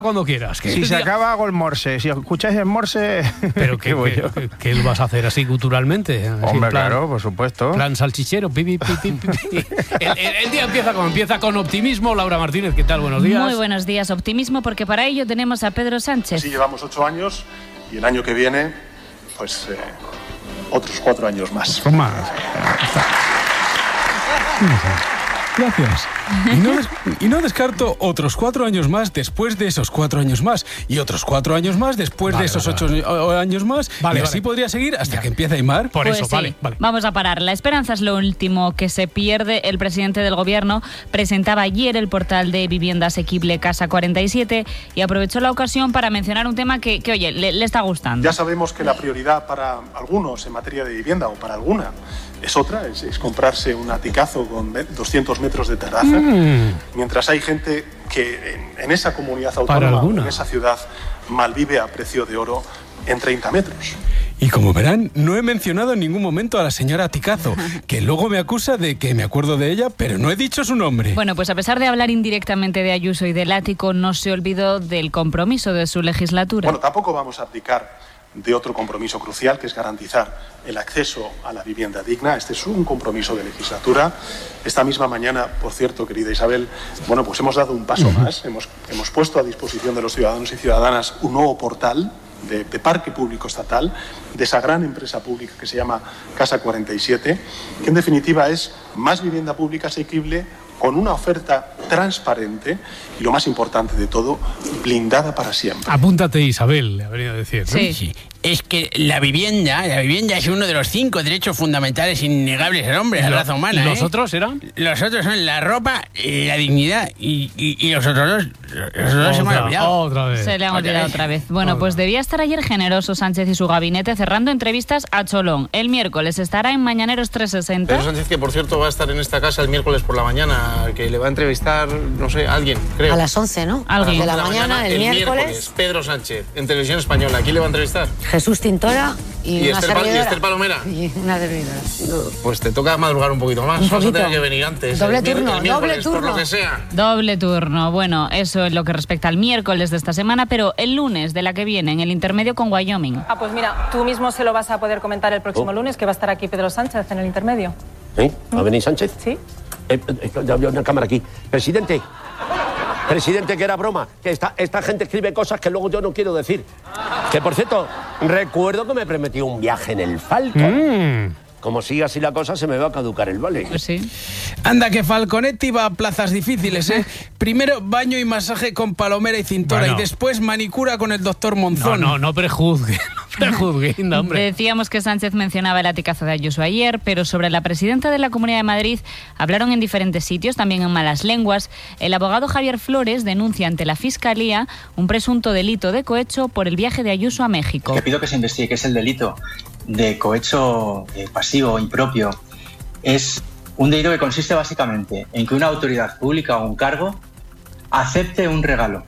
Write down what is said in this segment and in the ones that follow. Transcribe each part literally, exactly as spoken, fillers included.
Cuando quieras. Que si se día... acaba, hago el morse. Si escucháis el morse... ¿Pero qué, qué, qué, qué lo vas a hacer así culturalmente? Así Hombre, plan, claro, por supuesto. Plan salchichero. Pi, pi, pi, pi, pi. El, el, el día empieza con, empieza con optimismo. Laura Martínez, ¿qué tal? Buenos días. Muy buenos días. Optimismo, porque para ello tenemos a Pedro Sánchez. Así llevamos ocho años y el año que viene, pues, eh, otros cuatro años más. Con más. Gracias. Y no, des- y no descarto otros cuatro años más después de esos cuatro años más. Y otros cuatro años más después vale, de esos vale, ocho vale. años más. Vale, y así vale. podría seguir hasta ya. que empiece Aimar. Por pues eso, sí. vale, vale. Vamos a parar. La esperanza es lo último que se pierde. El presidente del gobierno presentaba ayer el portal de vivienda asequible Casa cuarenta y siete y aprovechó la ocasión para mencionar un tema que, que oye, le, le está gustando. Ya sabemos que la prioridad para algunos en materia de vivienda o para alguna es otra, es, es comprarse un aticazo con doscientos metros de terraza, mm. mientras hay gente que en, en esa comunidad autónoma, en esa ciudad, malvive a precio de oro en treinta metros. Y como verán, no he mencionado en ningún momento a la señora Ticazo, que luego me acusa de que me acuerdo de ella, pero no he dicho su nombre. Bueno, pues a pesar de hablar indirectamente de Ayuso y del ático, no se olvidó del compromiso de su legislatura. Bueno, tampoco vamos a abdicar de otro compromiso crucial, que es garantizar el acceso a la vivienda digna. Este es un compromiso de legislatura. Esta misma mañana, por cierto, querida Isabel, bueno, pues hemos dado un paso uh-huh. más. Hemos, hemos puesto a disposición de los ciudadanos y ciudadanas un nuevo portal de, de parque público estatal, de esa gran empresa pública que se llama Casa cuarenta y siete, que en definitiva es más vivienda pública asequible, con una oferta transparente y, lo más importante de todo, blindada para siempre. Apúntate, Isabel, le ha venido a decir, ¿no? Sí. sí. Es que la vivienda, la vivienda es uno de los cinco derechos fundamentales innegables del hombre, de la raza humana. ¿Y los ¿eh? otros eran? Los otros son la ropa, la dignidad y, y, y los otros dos, los otros se me han olvidado. Otra vez. Se le han olvidado otra vez. Bueno, pues debía estar ayer generoso Sánchez y su gabinete cerrando entrevistas a Cholón. El miércoles estará en Mañaneros trescientos sesenta. Pedro Sánchez, que por cierto va a estar en esta casa el miércoles por la mañana, que le va a entrevistar, no sé, alguien, creo. A las once, ¿no? Alguien. De la, la mañana, mañana, el, el miércoles. miércoles. Pedro Sánchez, en Televisión Española. ¿Quién le va a entrevistar? Jesús Tintora y, ¿Y, una Esther, servidora. ¿Y Esther Palomera? Y una servidora. Pues te toca madrugar un poquito más. Un Vas a tener poquito. que venir antes. Doble el, turno, el miércoles, doble turno. por lo que sea. Doble turno. Bueno, eso es lo que respecta al miércoles de esta semana, pero el lunes de la que viene, en el intermedio con Wyoming. Ah, pues mira, tú mismo se lo vas a poder comentar el próximo oh. lunes, que va a estar aquí Pedro Sánchez en el intermedio. ¿Sí? ¿Va a venir Sánchez? Sí. Eh, eh, eh, una cámara aquí. Presidente. Presidente, que era broma, que esta, esta gente escribe cosas que luego yo no quiero decir. Que, por cierto, recuerdo que me prometió un viaje en el Falcon. Mm. Como siga así la cosa, se me va a caducar el vale. Pues sí. Anda, que Falconetti va a plazas difíciles, ¿eh? Primero baño y masaje con Palomera y Cintora, bueno. y después manicura con el doctor Monzón. No, no, no prejuzgue, no prejuzgue, no, hombre. Decíamos que Sánchez mencionaba el aticazo de Ayuso ayer, pero sobre la presidenta de la Comunidad de Madrid hablaron en diferentes sitios, también en malas lenguas. El abogado Javier Flores denuncia ante la Fiscalía un presunto delito de cohecho por el viaje de Ayuso a México. Le pido que se investigue qué es el delito de cohecho eh, pasivo impropio. Es un delito que consiste básicamente en que una autoridad pública o un cargo acepte un regalo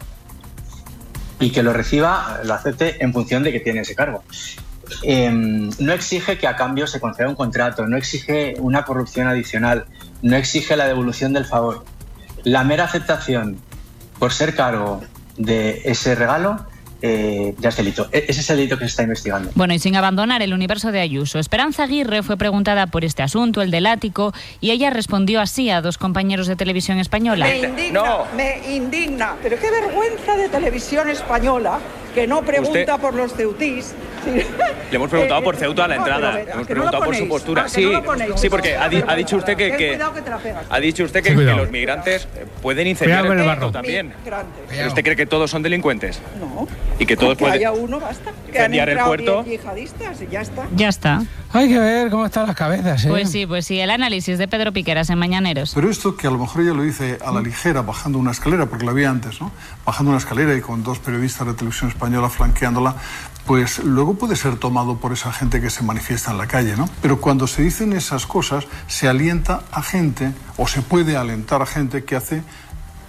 y que lo reciba, lo acepte en función de que tiene ese cargo. Eh, no exige que a cambio se conceda un contrato, no exige una corrupción adicional, no exige la devolución del favor. La mera aceptación por ser cargo de ese regalo Eh, ya es delito. Ese es el delito que se está investigando. Bueno, y sin abandonar el universo de Ayuso, Esperanza Aguirre fue preguntada por este asunto, el del ático, y ella respondió así a dos compañeros de Televisión Española. Me indigna, no. me indigna, pero qué vergüenza de Televisión Española que no pregunta Usted... por los ceutís. Le hemos preguntado eh, por Ceuta a la entrada, no, le hemos preguntado no por su postura. Ah, sí, no sí, porque ha, di, ha dicho usted que, que, que ha dicho usted que, sí, que los migrantes pueden incendiar el barro también. ¿Pero usted cree que todos son delincuentes? No. Y que todos que pueden haya uno basta. Que incendiar el puerto. Yihadistas y ya está. Ya está. Hay que ver cómo están las cabezas, ¿eh? Pues sí, pues sí. El análisis de Pedro Piqueras en Mañaneros. Pero esto que a lo mejor ella lo dice a la ligera, bajando una escalera, porque la vi antes, ¿no? Bajando una escalera y con dos periodistas de Televisión Española flanqueándola, pues luego puede ser tomado por esa gente que se manifiesta en la calle, ¿no? Pero cuando se dicen esas cosas, se alienta a gente, o se puede alentar a gente que hace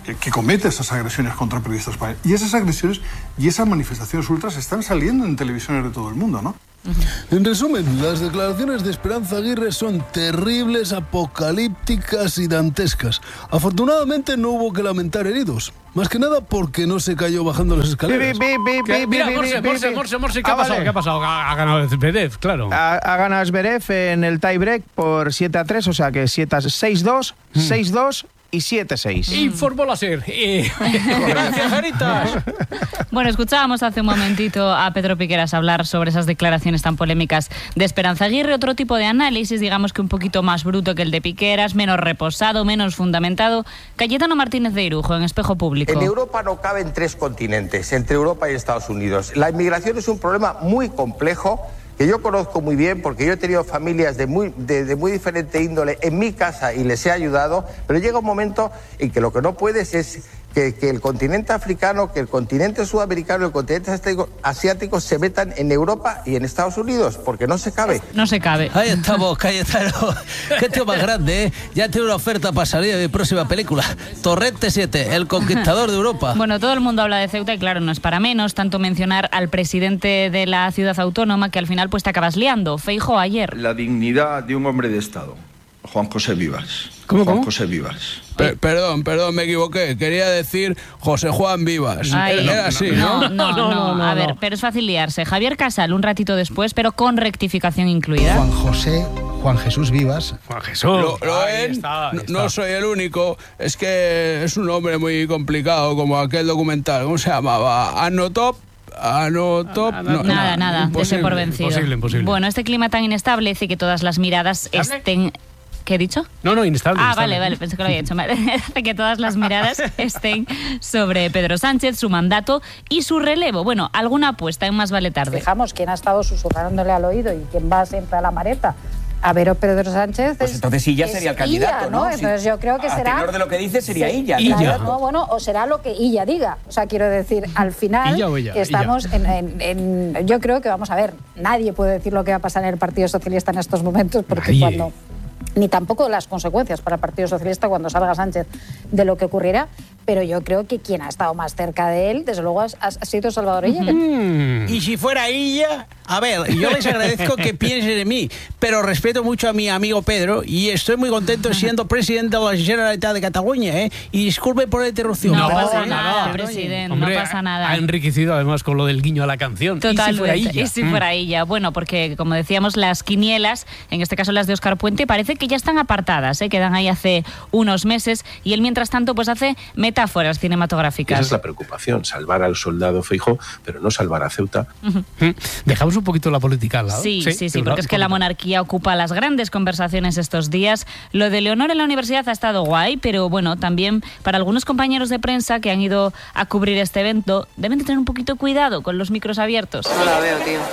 que comete esas agresiones contra periodistas españoles. Y esas agresiones y esas manifestaciones ultras están saliendo en televisiones de todo el mundo, ¿no? En resumen, las declaraciones de Esperanza Aguirre son terribles, apocalípticas y dantescas. Afortunadamente no hubo que lamentar heridos. Más que nada porque no se cayó bajando las escaleras. Bi, bi, bi, bi, Mira, Morse, Morse, Morse, Morse, ¿qué ha pasado? ¿Qué ha pasado? Ha, ha ganado Zverev, claro. Ha, ha ganado Zverev en el tiebreak por siete a tres, o sea que seis dos, seis dos y siete seis. Informó la SER. Eh, gracias, Jaritas. Bueno, escuchábamos hace un momentito a Pedro Piqueras hablar sobre esas declaraciones tan polémicas de Esperanza Aguirre, otro tipo de análisis, digamos que un poquito más bruto que el de Piqueras, menos reposado, menos fundamentado. Cayetano Martínez de Irujo, en Espejo Público. En Europa no caben tres continentes, entre Europa y Estados Unidos. La inmigración es un problema muy complejo que yo conozco muy bien porque yo he tenido familias de muy, de, de muy diferente índole en mi casa y les he ayudado, pero llega un momento en que lo que no puedes es que, que el continente africano, que el continente sudamericano y el continente asiático se metan en Europa y en Estados Unidos, porque no se cabe. No se cabe. Ahí estamos, Cayetano. Qué tío más grande, ¿eh? Ya tiene una oferta para salir de mi próxima película. Torrente siete, el conquistador de Europa. Bueno, todo el mundo habla de Ceuta y claro, no es para menos tanto mencionar al presidente de la ciudad autónoma que al final pues te acabas liando. Feijóo ayer. La dignidad de un hombre de Estado. Juan José Vivas. ¿Cómo, Juan cómo? José Vivas. Per perdón, perdón, me equivoqué. Quería decir José Juan Vivas. Ay, Era así, no, ¿no? no, no, no, no. A ver, pero es fácil liarse. Javier Casal, un ratito después, pero con rectificación incluida. Juan José, Juan Jesús Vivas. Juan Jesús. Lo, lo Ahí ven, está, ahí no, está. no soy el único. Es que es un nombre muy complicado, como aquel documental. ¿Cómo se llamaba? Anotop. Anotop. Nada, no, nada, nada. Dese por vencido. Imposible, imposible. Bueno, este clima tan inestable hace que todas las miradas estén... ¿Qué he dicho? No, no, inestable. Ah, inestable. vale, vale, pensé que lo había hecho mal. Hace que todas las miradas estén sobre Pedro Sánchez, su mandato y su relevo. Bueno, alguna apuesta en Más Vale Tarde. Fijamos quién ha estado susurrándole al oído y quién va siempre a la mareta. A ver, o Pedro Sánchez. Pues entonces sí ya sería el candidato, Illa, ¿no? ¿no? Entonces yo creo que a será. tenor de lo que dice sería sí, Illa. Claro, Illa. no, bueno, o será lo que Illa diga. O sea, quiero decir, al final Illa o ella, estamos en, en, en. Yo creo que vamos a ver. Nadie puede decir lo que va a pasar en el Partido Socialista en estos momentos, porque Nadie. cuando. Ni tampoco las consecuencias para el Partido Socialista cuando salga Sánchez de lo que ocurrirá, pero yo creo que quien ha estado más cerca de él, desde luego, ha, ha sido Salvador Illa. Mm. Y si fuera ella, a ver, yo les agradezco que piensen en mí, pero respeto mucho a mi amigo Pedro y estoy muy contento siendo presidente de la Generalitat de Cataluña, ¿eh? Y disculpe por la interrupción. No, No, pasa no, nada, no. presidente, Hombre, no pasa nada. Ha enriquecido además con lo del guiño a la canción. Totalmente. ¿Y si fuera ella? Y si fuera ella. Bueno, porque como decíamos, las quinielas, en este caso las de Óscar Puente, parece que ya están apartadas, ¿eh? Quedan ahí hace unos meses y él mientras tanto pues hace metáforas cinematográficas. Esa es la preocupación, salvar al soldado Feijóo, pero no salvar a Ceuta. Uh-huh. Dejamos un poquito la política al lado. Sí, sí, sí, sí, porque es que la monarquía ocupa las grandes conversaciones estos días. Lo de Leonor en la universidad ha estado guay, pero bueno, también para algunos compañeros de prensa que han ido a cubrir este evento, deben de tener un poquito cuidado con los micros abiertos. No la veo, tío.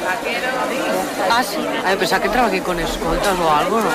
Ah, sí. Ay, pensaba que entraba aquí con escoltas o algo, ¿no?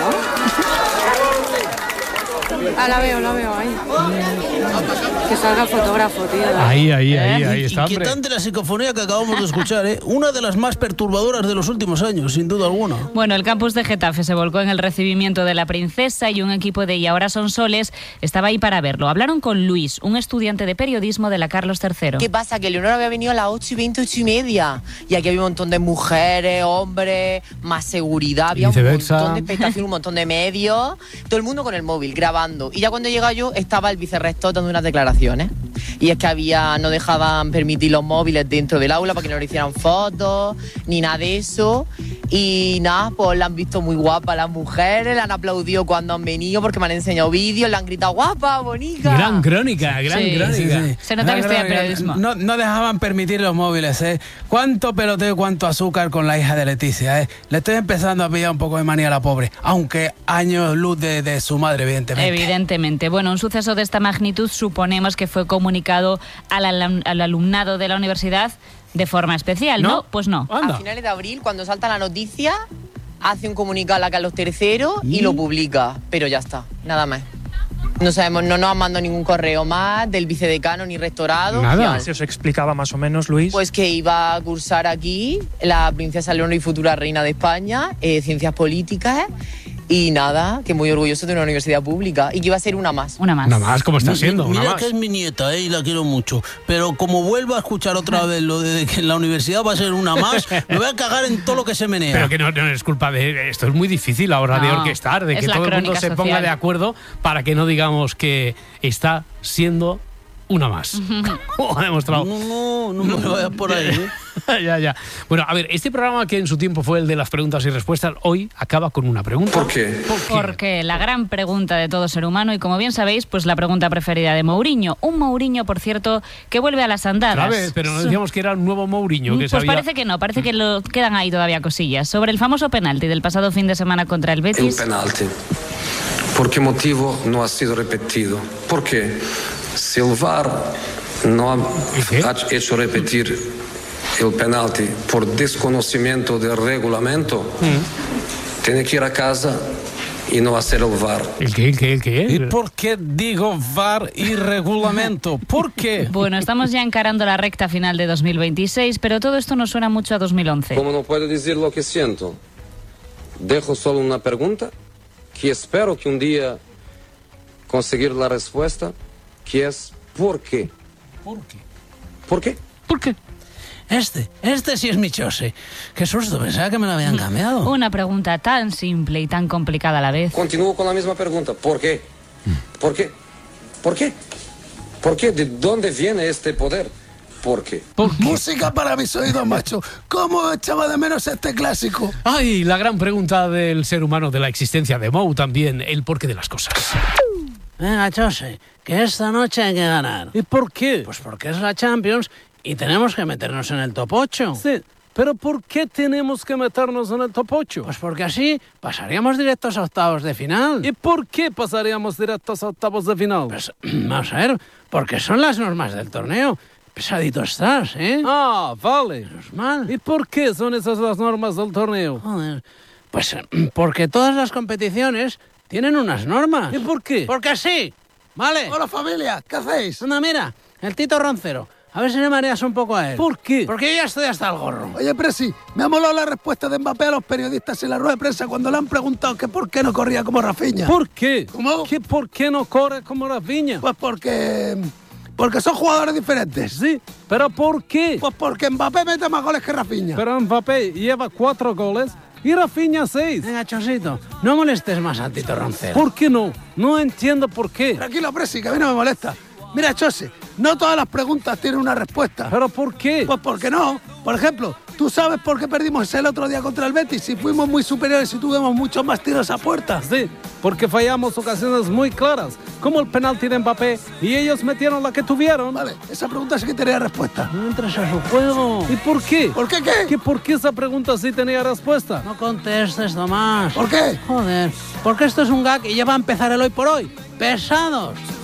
Ah, la veo, la veo, ahí. Que salga el fotógrafo, tío. Ahí, ahí, ahí, ¿Eh? ahí está, hombre. Inquietante la psicofonía que acabamos de escuchar, ¿eh? Una de las más perturbadoras de los últimos años, sin duda alguna. Bueno, el campus de Getafe se volcó en el recibimiento de la princesa y un equipo de Y Ahora Son Soles estaba ahí para verlo. Hablaron con Luis, un estudiante de periodismo de la Carlos tercero. ¿Qué pasa? Que Leonor había venido a las ocho y veinte, ocho y media. Y aquí había un montón de mujeres, hombres, más seguridad, había un Viceversa. montón de expectación, un montón de medios. Todo el mundo con el móvil, grabando. Y ya cuando llega yo, estaba el vicerrector dando unas declaraciones. Y es que había, no dejaban permitir los móviles dentro del aula para que no le hicieran fotos, ni nada de eso. Y nada, pues la han visto muy guapa las mujeres, la han aplaudido cuando han venido porque me han enseñado vídeos, le han gritado guapa, bonita. Gran crónica, gran Sí, crónica. sí, sí. Se nota que estudia periodismo. No, no dejaban permitir los móviles, ¿eh? Cuánto peloteo y cuánto azúcar con la hija de Leticia, ¿eh? Le estoy empezando a pillar un poco de manía a la pobre, aunque años luz de, de su madre, evidentemente. Evidentemente. Bueno, un suceso de esta magnitud suponemos que fue comunicado al, alum- al alumnado de la universidad de forma especial, ¿no? ¿No? Pues no. A finales de abril, cuando salta la noticia, hace un comunicado a la Carlos tercero y lo publica. Pero ya está, nada más. No sabemos, no nos han mandado ningún correo más del vicedecano ni rectorado. Nada. ¿Se os explicaba más o menos, Luis? Pues que iba a cursar aquí la princesa Leonor y futura reina de España, eh, ciencias políticas, Y nada, que muy orgulloso de una universidad pública y que iba a ser una más. Una más. Una más, ¿cómo está Mi- siendo? Una Mira más. que es mi nieta, ¿eh? Y la quiero mucho. Pero como vuelvo a escuchar otra vez lo de que en la universidad va a ser una más, me voy a cagar en todo lo que se menea. Pero que no, no es culpa de... Esto es muy difícil a la hora de No, orquestar, de es que la todo el mundo crónica se ponga social. de acuerdo para que no digamos que está siendo una más. Como ha demostrado. No, no, no me vayas por ahí, ¿eh? ya, ya. Bueno, a ver, este programa que en su tiempo fue el de las preguntas y respuestas, hoy acaba con una pregunta. ¿Por qué? Porque la gran pregunta de todo ser humano, y como bien sabéis, pues la pregunta preferida de Mourinho. Un Mourinho, por cierto, que vuelve a las andadas. Otra vez, pero no decíamos que era un nuevo Mourinho. Que Pues sabía... parece que no, parece que lo, quedan ahí todavía cosillas. Sobre el famoso penalti del pasado fin de semana contra el El Betis. penalti. ¿Por qué motivo no ha sido repetido? ¿Por qué? Si el V A R no ha ha hecho repetir el penalti por desconocimiento del reglamento, tiene que ir a casa y no hacer el V A R. ¿El qué? ¿El qué? ¿El qué? ¿Y por qué digo V A R y reglamento? ¿Por qué? Bueno, estamos ya encarando la recta final de dos mil veintiséis, pero todo esto nos suena mucho a dos mil once. Como no puedo decir lo que siento, dejo solo una pregunta que espero que un día conseguir la respuesta, que es ¿por qué? ¿Por qué? ¿Por qué? ¿Por qué? Este, este sí es mi chose. Qué susto, pensaba que me lo habían cambiado. Una pregunta tan simple y tan complicada a la vez. Continúo con la misma pregunta. ¿Por qué? ¿Por qué? ¿Por qué? ¿Por qué? ¿De dónde viene este poder? ¿Por qué? Música para mis oídos, macho. ¿Cómo echaba de menos este clásico? Ay, la gran pregunta del ser humano, de la existencia de Mou también, el porqué de las cosas. Venga, Chose, que esta noche hay que ganar. ¿Y por qué? Pues porque es la Champions y tenemos que meternos en el top ocho. Sí, pero ¿por qué tenemos que meternos en el top ocho? Pues porque así pasaríamos directos a octavos de final. ¿Y por qué pasaríamos directos a octavos de final? Pues vamos a ver, porque son las normas del torneo. Pesadito estás, ¿eh? Ah, vale. Menos mal. ¿Y por qué son esas las normas del torneo? Joder. Pues porque todas las competiciones tienen unas normas. ¿Y por qué? Porque sí, ¿vale? Hola, familia, ¿qué hacéis? Anda, mira, el Tito Roncero. A ver si le mareas un poco a él. ¿Por qué? Porque yo ya estoy hasta el gorro. Oye, Presi, me ha molado la respuesta de Mbappé a los periodistas en la rueda de prensa cuando le han preguntado que por qué no corría como Rafinha. ¿Por qué? ¿Cómo? ¿Qué, ¿Por qué no corre como Rafinha? Pues porque... Porque son jugadores diferentes. Sí, pero ¿por qué? Pues porque Mbappé mete más goles que Rafinha. Pero Mbappé lleva cuatro goles y Rafinha seis. Venga, Chosito, no molestes más a Tito Roncero. ¿Por qué no? No entiendo por qué. Tranquilo, Presi, que a mí no me molesta. Mira, Chose, no todas las preguntas tienen una respuesta. ¿Pero por qué? Pues porque no. Por ejemplo, ¿tú sabes por qué perdimos el otro día contra el Betis? Si fuimos muy superiores y tuvimos muchos más tiros a puerta. Sí, porque fallamos ocasiones muy claras, como el penalti de Mbappé, y ellos metieron la que tuvieron. Vale, esa pregunta sí que tenía respuesta. No entres a su juego. ¿Y por qué? ¿Por qué qué? ¿Que ¿Por qué esa pregunta sí tenía respuesta? No contestes, Tomás. ¿Por qué? Joder, porque esto es un gag y ya va a empezar el hoy por hoy. ¡Pesados!